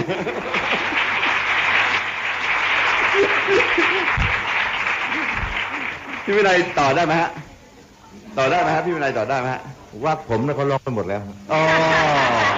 พี่วินัยต่อได้ไหมฮะต่อได้ไหมฮะพี่วินัยต่อได้ไหมฮะว่าผมเนี่ยเขาร้องไปหมดแล้วอ๋อ